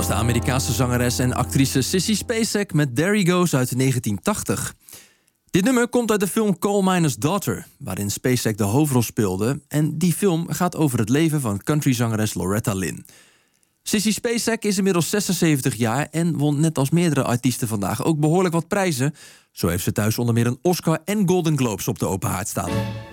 was de Amerikaanse zangeres en actrice Sissy Spacek met There He Goes uit 1980. Dit nummer komt uit de film Coal Miner's Daughter, waarin Spacek de hoofdrol speelde. En die film gaat over het leven van countryzangeres Loretta Lynn. Sissy Spacek is inmiddels 76 jaar en won net als meerdere artiesten vandaag ook behoorlijk wat prijzen. Zo heeft ze thuis onder meer een Oscar en Golden Globes op de open haard staan.